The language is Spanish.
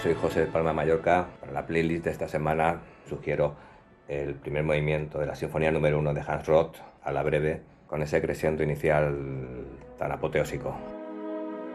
Soy José de Palma, Mallorca. Para la playlist de esta semana sugiero el primer movimiento de la Sinfonía número 1 de Hans Roth, a la breve, con ese crescendo inicial tan apoteósico.